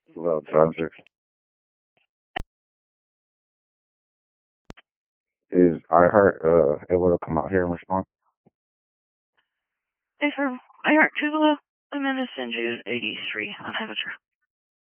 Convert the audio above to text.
Well, subject is iHeart able to come out here and respond? Hey, sir. iHeart Tula. I'm going to send you 83 on temperature.